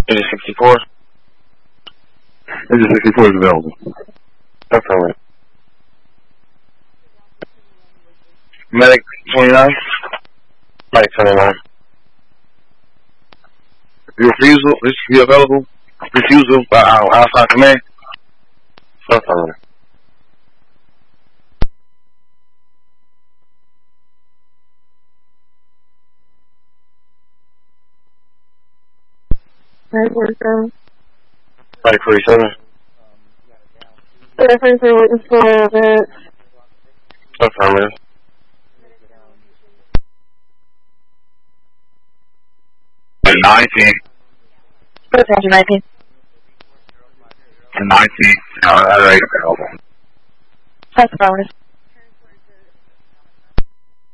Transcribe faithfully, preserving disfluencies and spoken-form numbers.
Is it sixty-four? Is it sixty-four is available? Affirmative. Medic twenty-nine? Medic twenty-nine. Your refusal is be available? Refusal by our outside command? Affirmative. Medic forty-seven. Medic forty-seven? Reference are waiting for that. Affirmative. nineteen. What's that, nineteen? nineteen. Alright, available. That's affirmative.